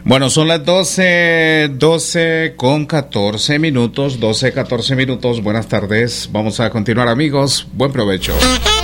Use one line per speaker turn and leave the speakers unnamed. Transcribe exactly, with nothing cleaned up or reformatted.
Bueno, son las doce, doce con catorce minutos, doce, catorce minutos. Buenas tardes. Vamos a continuar, amigos. Buen provecho.